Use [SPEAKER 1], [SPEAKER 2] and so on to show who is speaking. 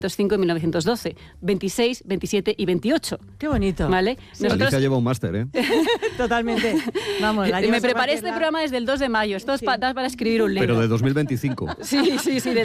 [SPEAKER 1] 1905 y 1912, 26, 27 y 28.
[SPEAKER 2] Qué bonito.
[SPEAKER 1] ¿Vale?
[SPEAKER 2] Sí.
[SPEAKER 3] Alicia lleva un máster, ¿eh?
[SPEAKER 2] Totalmente. Vamos, la
[SPEAKER 1] Me
[SPEAKER 2] llevas a
[SPEAKER 1] preparé
[SPEAKER 2] cualquier
[SPEAKER 1] este
[SPEAKER 2] lado.
[SPEAKER 1] programa desde el 2 de mayo. Esto da para escribir un libro.
[SPEAKER 3] Pero de 2025.
[SPEAKER 1] Sí,